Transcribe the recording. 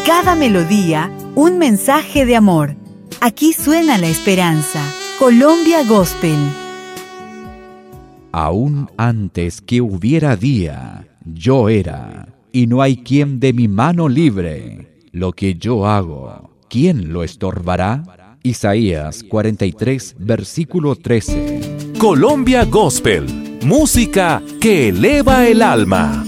Cada melodía, un mensaje de amor. Aquí suena la esperanza. Colombia Gospel. Aún antes que hubiera día, yo era, y no hay quien de mi mano libre. Lo que yo hago, ¿quién lo estorbará? Isaías 43, versículo 13. Colombia Gospel, música que eleva el alma.